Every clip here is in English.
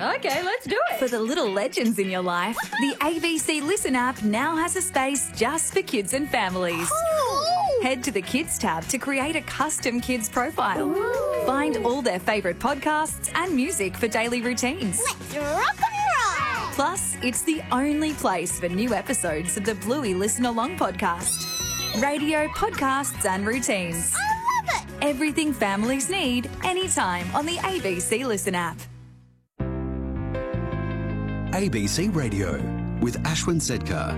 Okay, let's do it. For the little legends in your life, the ABC Listen app now has a space just for kids and families. Head to the Kids tab to create a custom kids profile. Find all their favourite podcasts and music for daily routines. Let's rock and roll! Plus, it's the only place for new episodes of the Bluey Listen Along podcast. Radio, podcasts and routines. I love it! Everything families need, anytime on the ABC Listen app. ABC Radio with Ashwin Sedkar.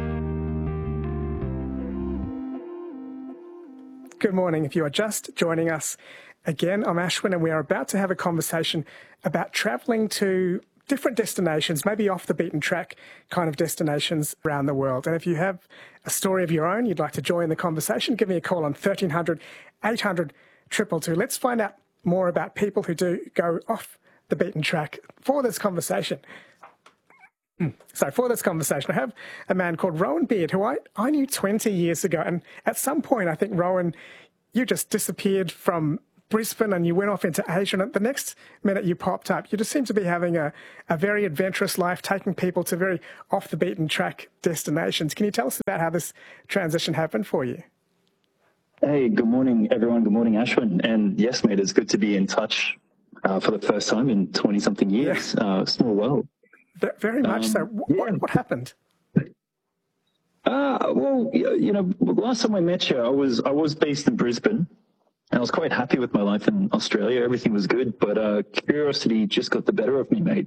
Good morning. If you are just joining us again, I'm Ashwin and we are about to have a conversation about travelling to different destinations, maybe off the beaten track kind of destinations around the world. And if you have a story of your own, you'd like to join the conversation, give me a call on 1300 800 222. Let's find out more about people who do go off the beaten track for this conversation. For this conversation, I have a man called Rowan Beard, who I knew 20 years ago. And at some point, I think, Rowan, you just disappeared from Brisbane and you went off into Asia. And the next minute you popped up, you just seem to be having a very adventurous life, taking people to very off the beaten track destinations. Can you tell us about how this transition happened for you? Hey, good morning, everyone. Good morning, Ashwin. And yes, mate, it's good to be in touch for the first time in 20-something years. Yeah. Small world. Very much so. What happened? Well, you know, last time I met you, I was based in Brisbane, and I was quite happy with my life in Australia. Everything was good, but curiosity just got the better of me, mate.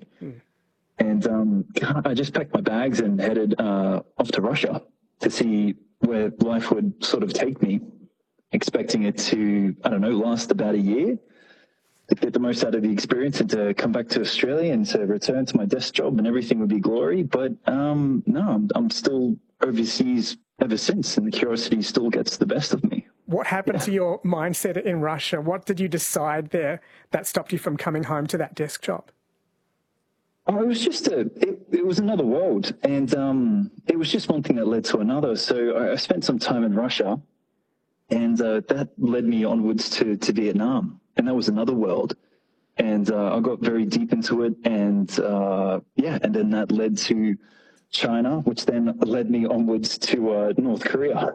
And I just packed my bags and headed off to Russia to see where life would sort of take me, expecting it to, I don't know, last about a year, to get the most out of the experience and to come back to Australia and to return to my desk job and everything would be glory. But no, I'm still overseas ever since, and the curiosity still gets the best of me. What happened to your mindset in Russia? What did you decide there that stopped you from coming home to that desk job? Oh, it was just it was another world, and it was just one thing that led to another. So I spent some time in Russia, and that led me onwards to Vietnam. And that was another world. And I got very deep into it. And and then that led to China, which then led me onwards to North Korea.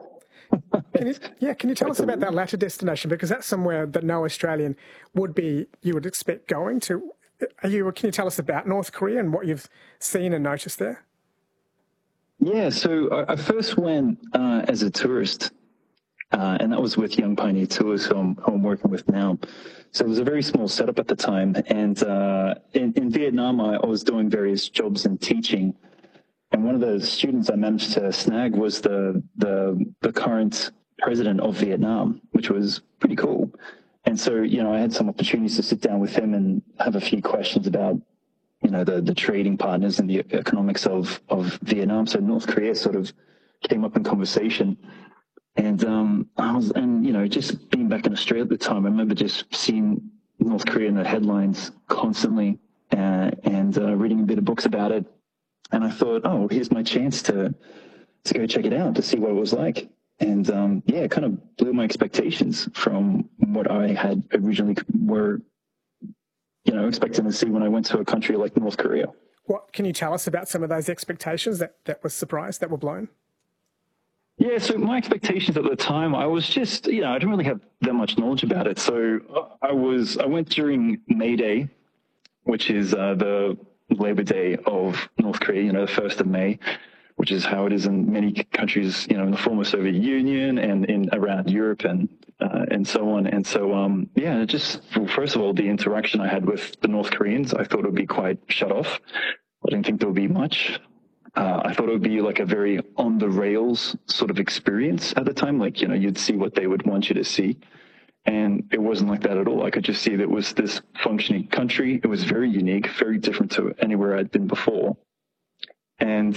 Can you tell us about that latter destination? Because that's somewhere that no Australian you would expect going to. Can you tell us about North Korea and what you've seen and noticed there? Yeah, so I first went as a tourist. And that was with Young Pioneer Tours, who I'm working with now. So it was a very small setup at the time. And in Vietnam, I was doing various jobs in teaching. And one of the students I managed to snag was the current president of Vietnam, which was pretty cool. And so, you know, I had some opportunities to sit down with him and have a few questions about, you know, the trading partners and the economics of Vietnam. So North Korea sort of came up in conversation. And you know, just being back in Australia at the time, I remember just seeing North Korea in the headlines constantly and reading a bit of books about it. And I thought, oh, here's my chance to go check it out, to see what it was like. And it kind of blew my expectations from what I had originally were, you know, expecting to see when I went to a country like North Korea. What can you tell us about some of those expectations that were blown? Yeah, so my expectations at the time, I was just, you know, I didn't really have that much knowledge about it. So I went during May Day, which is the Labor Day of North Korea, you know, the 1st of May, which is how it is in many countries, you know, in the former Soviet Union and in around Europe and so on. And so, just first of all, the interaction I had with the North Koreans, I thought it would be quite shut off. I didn't think there would be much. I thought it would be like a very on the rails sort of experience at the time. Like, you know, you'd see what they would want you to see. And it wasn't like that at all. I could just see that it was this functioning country. It was very unique, very different to anywhere I'd been before. And,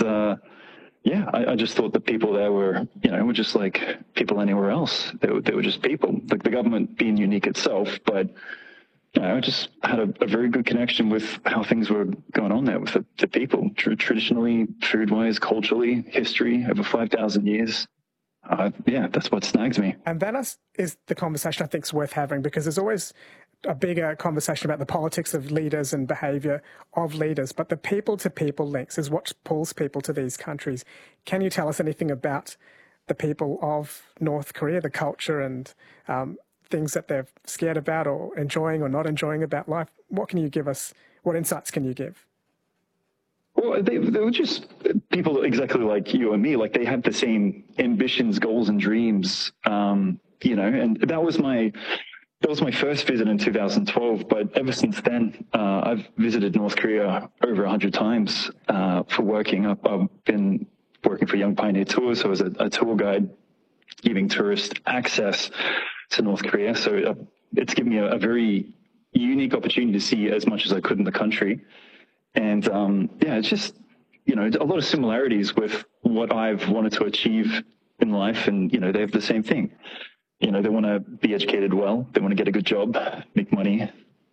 I just thought the people there were just like people anywhere else. They were just people, like the government being unique itself, but I just had a very good connection with how things were going on there with the people, traditionally, food-wise, culturally, history, over 5,000 years. That's what snags me. And that is the conversation I think is worth having, because there's always a bigger conversation about the politics of leaders and behaviour of leaders, but the people-to-people links is what pulls people to these countries. Can you tell us anything about the people of North Korea, the culture and things that they're scared about or enjoying or not enjoying about life? What can you give us? What insights can you give? Well, they were just people exactly like you and me. Like, they had the same ambitions, goals, and dreams. And that was my first visit in 2012. But ever since then, I've visited North Korea over 100 times for working. I've been working for Young Pioneer Tours, so as a tour guide, giving tourists access to North Korea. So it's given me a very unique opportunity to see as much as I could in the country. And it's just, a lot of similarities with what I've wanted to achieve in life. And, they have the same thing. They want to be educated well. They want to get a good job, make money,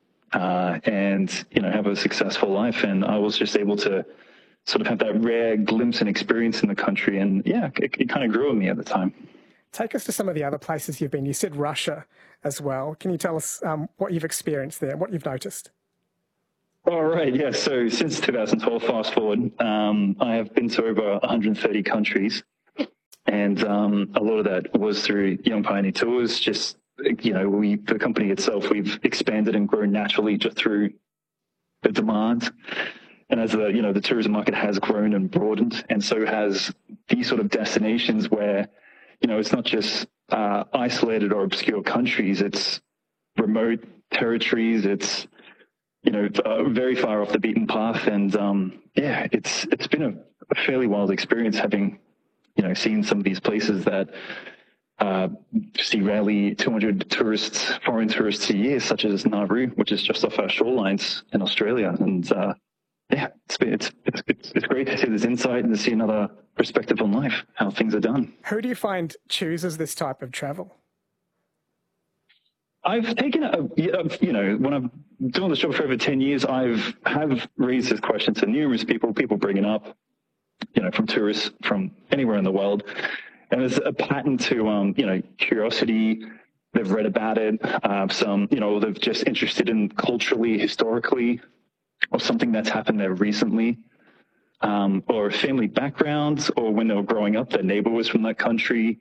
and, have a successful life. And I was just able to sort of have that rare glimpse and experience in the country. And, it kind of grew on me at the time. Take us to some of the other places you've been. You said Russia as well. Can you tell us what you've experienced there, what you've noticed? All right, yeah. So since 2012, fast forward, I have been to over 130 countries. And a lot of that was through Young Pioneer Tours. Just, the company itself, we've expanded and grown naturally just through the demand. And as the tourism market has grown and broadened, and so has these sort of destinations where, it's not just isolated or obscure countries, it's remote territories, it's, very far off the beaten path. And it's been a fairly wild experience having, seen some of these places that see rarely 200 foreign tourists a year, such as Nauru, which is just off our shorelines in Australia. And it's great to see this insight and to see another perspective on life, how things are done. Who do you find chooses this type of travel? I've taken when I'm doing this job for over 10 years, have raised this question to numerous people bring it up, from tourists from anywhere in the world. And there's a pattern to, curiosity. They've read about it. Some, they're just interested in culturally, historically, or something that's happened there recently, or family backgrounds, or when they were growing up, their neighbor was from that country.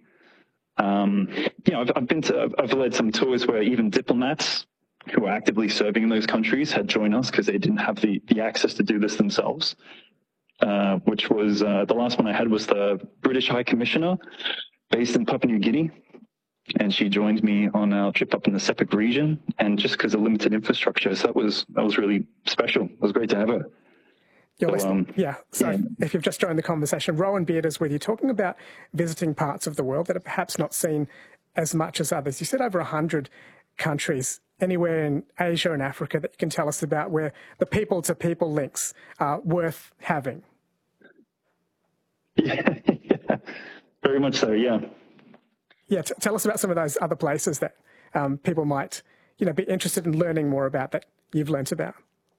I've led some tours where even diplomats who are actively serving in those countries had joined us because they didn't have the access to do this themselves, which was the last one I had was the British High Commissioner based in Papua New Guinea. And she joined me on our trip up in the Sepik region, and just because of limited infrastructure. So that was really special. It was great to have her. You're listening. If you've just joined the conversation, Rowan Beard is with you, talking about visiting parts of the world that are perhaps not seen as much as others. You said over 100 countries, anywhere in Asia and Africa that you can tell us about where the people-to-people links are worth having. Yeah, very much so, yeah. Yeah, tell us about some of those other places that people might, be interested in learning more about that you've learnt about.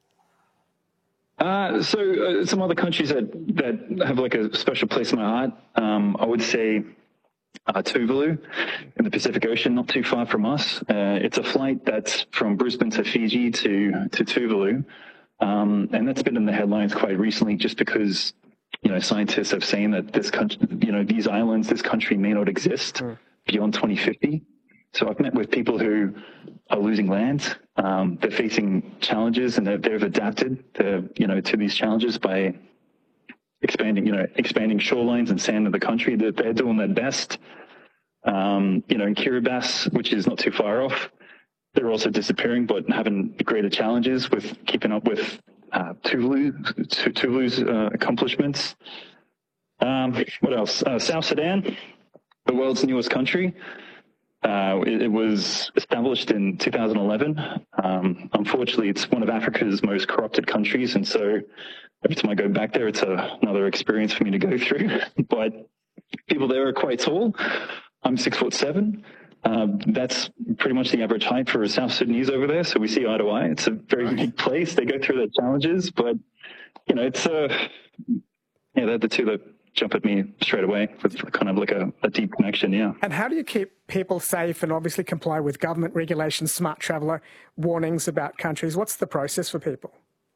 So some other countries that have like a special place in my heart, I would say Tuvalu in the Pacific Ocean, not too far from us. It's a flight that's from Brisbane to Fiji to Tuvalu, and that's been in the headlines quite recently just because, scientists have seen that this country, these islands, this country may not exist beyond 2050. So I've met with people who are losing land. They're facing challenges, and they've adapted to these challenges by expanding shorelines and sand of the country. They're doing their best. In Kiribati, which is not too far off, they're also disappearing, but having greater challenges with keeping up with Tuvalu's accomplishments. What else? South Sudan, the world's newest country. It was established in 2011. Unfortunately, it's one of Africa's most corrupted countries, and so every time I go back there, it's another experience for me to go through. But people there are quite tall. I'm 6'7". That's pretty much the average height for a South Sudanese over there, so we see eye to eye. It's a very unique place. They go through their challenges, but it's they're the two that jump at me straight away with kind of like a deep connection, yeah. And how do you keep people safe and obviously comply with government regulations, smart traveller warnings about countries? What's the process for people?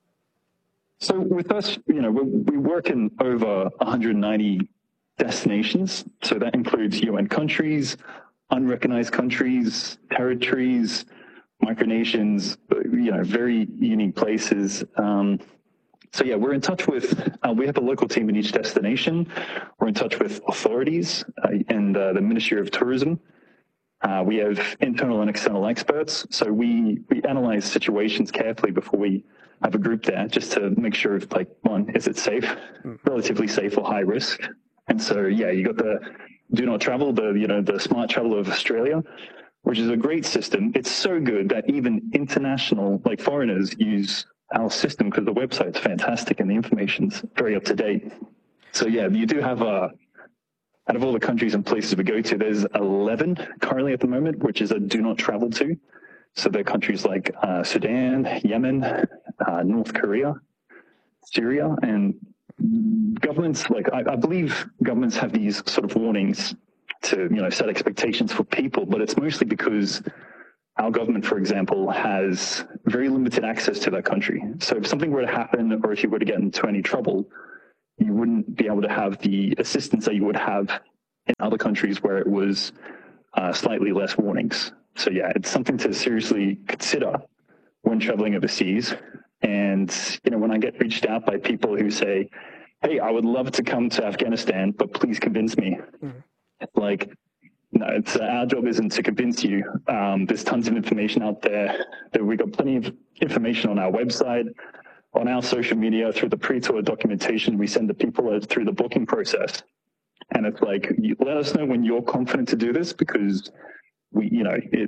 So with us, we work in over 190 destinations. So that includes UN countries, unrecognized countries, territories, micronations, very unique places. So yeah, we're in touch with, we have a local team in each destination. We're in touch with authorities and the Ministry of Tourism. We have internal and external experts. So we analyze situations carefully before we have a group there, just to make sure if, like, one, is it safe, relatively safe or high risk? And so, yeah, you got the Do Not Travel, the Smart Travel of Australia, which is a great system. It's so good that even international, like foreigners, use our system because the website's fantastic and the information's very up to date. So yeah, you do have out of all the countries and places we go to, there's 11 currently at the moment, which is a do not travel to. So they're countries like Sudan, Yemen, North Korea, Syria, and governments, like I believe governments have these sort of warnings to, set expectations for people, but it's mostly because our government, for example, has very limited access to that country. So if something were to happen, or if you were to get into any trouble, you wouldn't be able to have the assistance that you would have in other countries where it was slightly less warnings. So yeah, it's something to seriously consider when traveling overseas. And, when I get reached out by people who say, hey, I would love to come to Afghanistan, but please convince me. Like, no, it's our job isn't to convince you. There's tons of information out there. We've got plenty of information on our website, on our social media, through the pre-tour documentation we send to people through the booking process. And it's like, let us know when you're confident to do this, because you're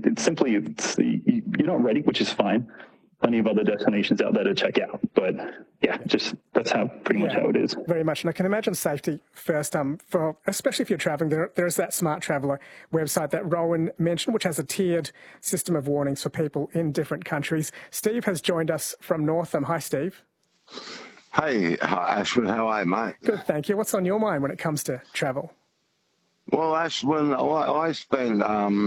not ready, which is fine. Plenty of other destinations out there to check out. But yeah, that's pretty much how it is. Very much. And I can imagine safety first, especially if you're traveling. There's that Smart Traveller website that Rowan mentioned, which has a tiered system of warnings for people in different countries. Steve has joined us from Northam. Hi, Steve. Hey, Ashwin, how are you, mate? Good, thank you. What's on your mind when it comes to travel? Well, Ashwin, I spent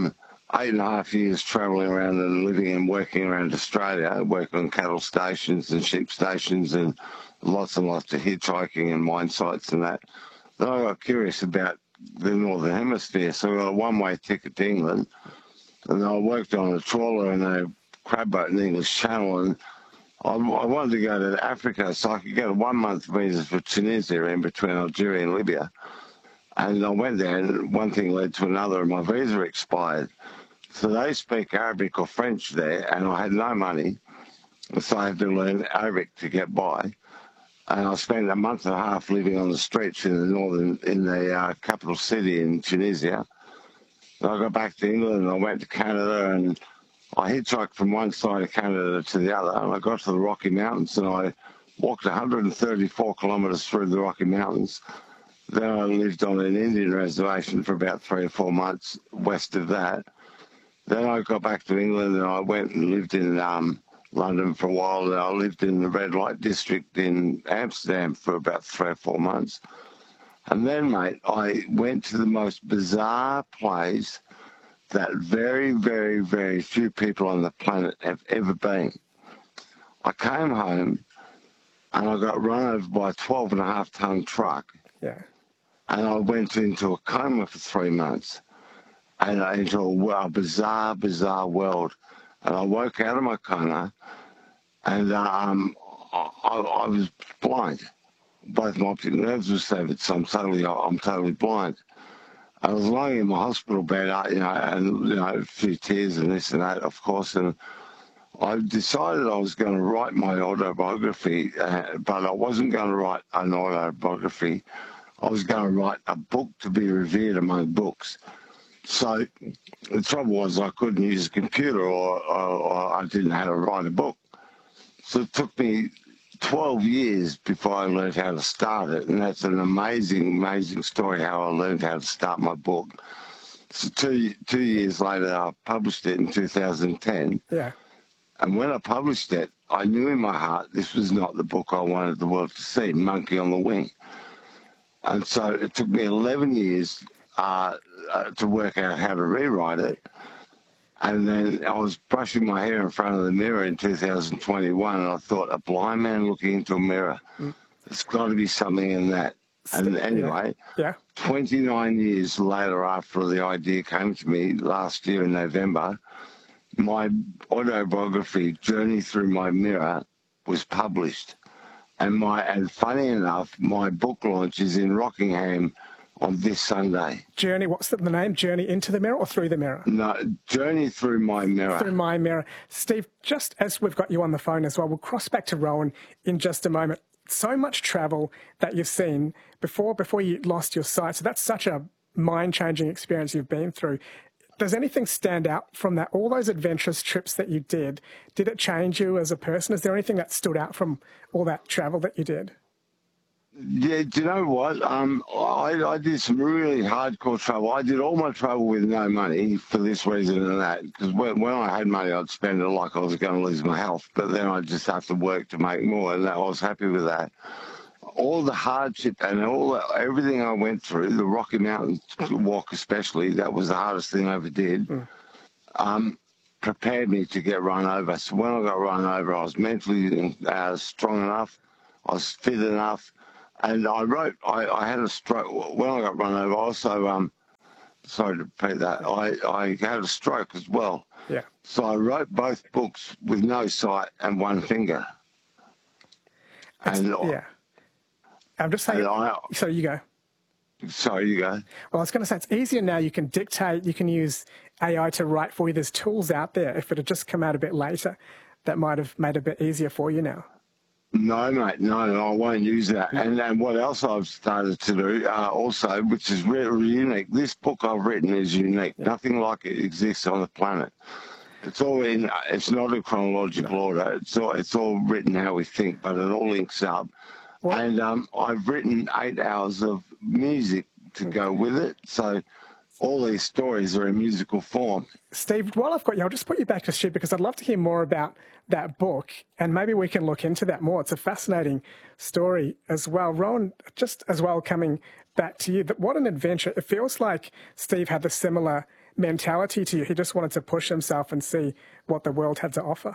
8.5 years travelling around and living and working around Australia, working on cattle stations and sheep stations and lots of hitchhiking and mine sites and that. Then I got curious about the Northern Hemisphere, so I got a one-way ticket to England, and I worked on a trawler and a crab boat in the English Channel, and I wanted to go to Africa so I could get a 1-month visa for Tunisia in between Algeria and Libya. And I went there, and one thing led to another, and my visa expired. So they speak Arabic or French there, and I had no money, so I had to learn Arabic to get by. And I spent a month and a half living on the streets in the capital city in Tunisia. And I got back to England, and I went to Canada, and I hitchhiked from one side of Canada to the other, and I got to the Rocky Mountains, and I walked 134 kilometres through the Rocky Mountains. Then I lived on an Indian reservation for about 3 or 4 months west of that. Then I got back to England, and I went and lived in London for a while, and I lived in the red light district in Amsterdam for about 3 or 4 months. And then, mate, I went to the most bizarre place that very, very, very few people on the planet have ever been. I came home, and I got run over by a 12.5-ton truck. Yeah. And I went into a coma for 3 months, and into a bizarre, bizarre world. And I woke out of my coma, and I was blind. Both my optic nerves were severed, so I'm totally blind. I was lying in my hospital bed, and a few tears and this and that, of course, and I decided I was going to write my autobiography, but I wasn't going to write an autobiography. I was going to write a book to be revered among books. So the trouble was I couldn't use a computer, or I didn't know how to write a book. So it took me 12 years before I learned how to start it, and that's an amazing, amazing story how I learned how to start my book. So two years later, I published it in 2010. Yeah. And when I published it, I knew in my heart this was not the book I wanted the world to see, Monkey on the Wing. And so it took me 11 years to work out how to rewrite it. And then I was brushing my hair in front of the mirror in 2021, and I thought, a blind man looking into a mirror, there's got to be something in that. And anyway, 29 years later, after the idea came to me last year in November, my autobiography, Journey Through My Mirror, was published. And funny enough, my book launch is in Rockingham on this Sunday. Journey, what's the name? Journey into the Mirror or Through the Mirror? No, Journey Through My Mirror. Through My Mirror. Steve, just as we've got you on the phone as well, we'll cross back to Rowan in just a moment. So much travel that you've seen before you lost your sight. So that's such a mind-changing experience you've been through. Does anything stand out from that? All those adventurous trips that you did it change you as a person? Is there anything that stood out from all that travel that you did? Yeah, do you know what? I did some really hardcore travel. I did all my travel with no money for this reason and that, because when I had money, I'd spend it like I was going to lose my health, but then I'd just have to work to make more, and I was happy with that. All the hardship and everything I went through, the Rocky Mountain walk especially, that was the hardest thing I ever did, prepared me to get run over. So when I got run over, I was mentally strong enough, I was fit enough, and I had a stroke. When I got run over, also, sorry to repeat that, I had a stroke as well. Yeah. So I wrote both books with no sight and one finger. I'm just saying, so you go. Sorry, you go. Well, I was going to say, it's easier now. You can dictate, you can use AI to write for you. There's tools out there. If it had just come out a bit later, that might have made it a bit easier for you now. No, mate, no, I won't use that. And what else I've started to do also, which is really unique, this book I've written is unique. Nothing like it exists on the planet. It's all it's not in chronological order. It's all written how we think, but it all links up. What? And I've written 8 hours of music to go with it. So all these stories are in musical form. Steve, while I've got you, I'll just put you back to Stu because I'd love to hear more about that book, and maybe we can look into that more. It's a fascinating story as well. Rowan, just as well coming back to you, what an adventure. It feels like Steve had the similar mentality to you. He just wanted to push himself and see what the world had to offer.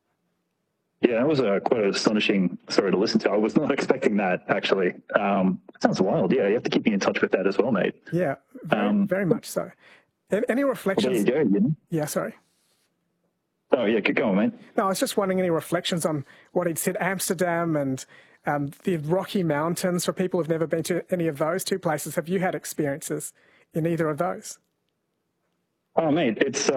Yeah, that was quite an astonishing story to listen to. I was not expecting that, actually. Sounds wild. Yeah, you have to keep me in touch with that as well, mate. Yeah, very much so. Any reflections? Well, there you go, you know? Yeah, sorry. Oh, yeah, go on, mate. No, I was just wondering any reflections on what he'd said, Amsterdam and the Rocky Mountains, for people who've never been to any of those two places. Have you had experiences in either of those? Oh, mate, it's...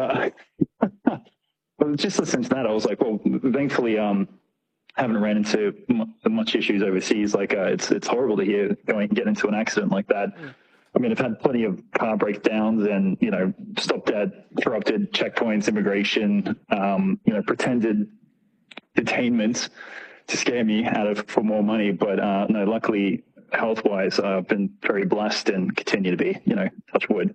Well, just listening to that, I was like, well, thankfully, haven't ran into much issues overseas. Like, it's horrible to hear get into an accident like that. I mean, I've had plenty of car breakdowns and, stopped at corrupted checkpoints, immigration, pretended detainments to scare me for more money. But no, luckily, health-wise, I've been very blessed and continue to be, touch wood.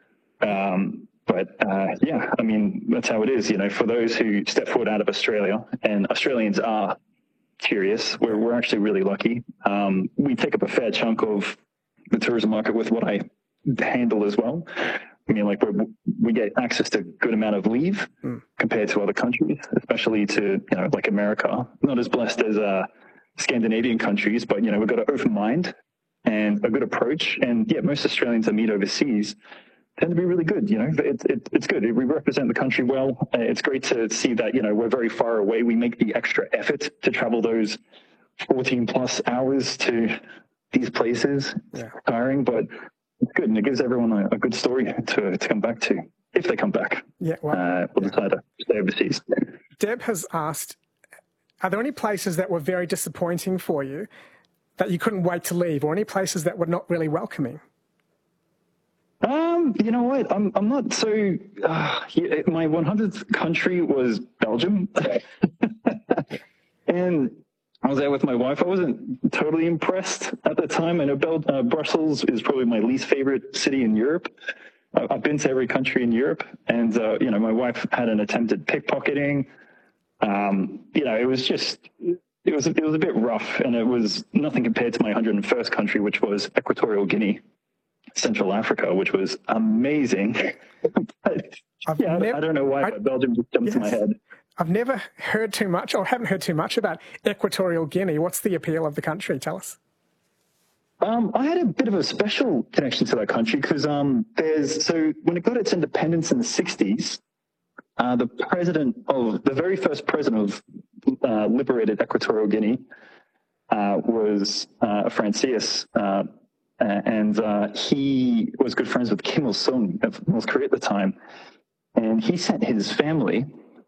But yeah, I mean, that's how it is, for those who step forward out of Australia, and Australians are curious. We're actually really lucky. We take up a fair chunk of the tourism market with what I handle as well. I mean, like we get access to a good amount of leave compared to other countries, especially to, like America. Not as blessed as Scandinavian countries, but, we've got an open mind and a good approach. And yeah, most Australians I meet overseas tend to be really good. It's good. We represent the country well. It's great to see that, we're very far away. We make the extra effort to travel those 14 plus hours to these places. Yeah. It's tiring, but it's good. And it gives everyone a good story to come back to, if they come back. Yeah. Well, we'll decide to stay overseas. Deb has asked, are there any places that were very disappointing for you that you couldn't wait to leave, or any places that were not really welcoming? You know what? I'm not so. My 100th country was Belgium, and I was there with my wife. I wasn't totally impressed at the time. I know Brussels is probably my least favorite city in Europe. I've been to every country in Europe, and my wife had an attempt at pickpocketing. It was just it was a bit rough, and it was nothing compared to my 101st country, which was Equatorial Guinea, Central Africa, which was amazing. But, I don't know why, but Belgium just jumped to my head. I've never heard too much, or haven't heard too much about Equatorial Guinea. What's the appeal of the country? Tell us. I had a bit of a special connection to that country because when it got its independence in the 60s, the very first president of liberated Equatorial Guinea was Francis, and he was good friends with Kim Il-sung of North Korea at the time, and he sent his family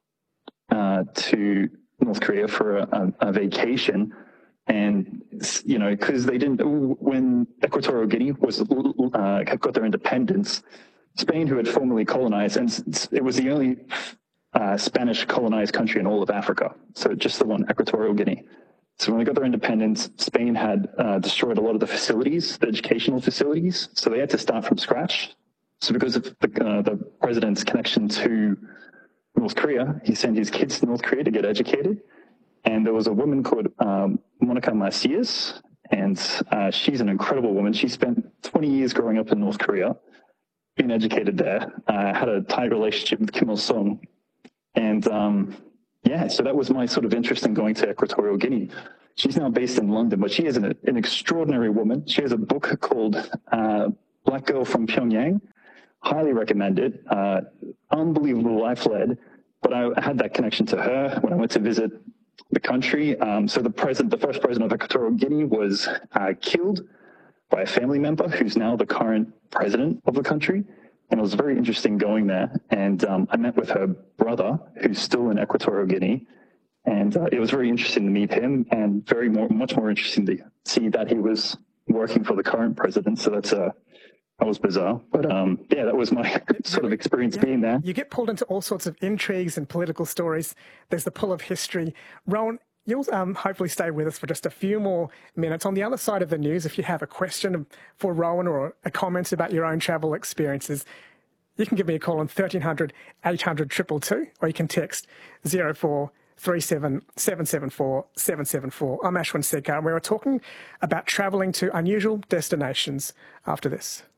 to North Korea for a vacation. And, because when Equatorial Guinea got their independence, Spain, who had formerly colonized, and it was the only Spanish colonized country in all of Africa, so just the one, Equatorial Guinea. So when they got their independence, Spain had destroyed a lot of the facilities, the educational facilities, so they had to start from scratch. So because of the president's connection to North Korea, he sent his kids to North Korea to get educated. And there was a woman called Monica Macias, and she's an incredible woman. She spent 20 years growing up in North Korea, being educated there, had a tight relationship with Kim Il-sung. And so that was my sort of interest in going to Equatorial Guinea. She's now based in London, but she is an extraordinary woman. She has a book called Black Girl from Pyongyang. Highly recommend it. Unbelievable life led. But I had that connection to her when I went to visit the country. So the first president of Equatorial Guinea was killed by a family member who's now the current president of the country. And it was very interesting going there. And I met with her brother, who's still in Equatorial Guinea. And it was very interesting to meet him, and much more interesting to see that he was working for the current president. So that was bizarre. But that was my sort of experience being there. You get pulled into all sorts of intrigues and political stories. There's the pull of history. Rowan, you'll hopefully stay with us for just a few more minutes. On the other side of the news, if you have a question for Rowan or a comment about your own travel experiences, you can give me a call on 1300 800 222, or you can text 0437 774 774. I'm Ashwin Sedkar, and we're talking about travelling to unusual destinations after this.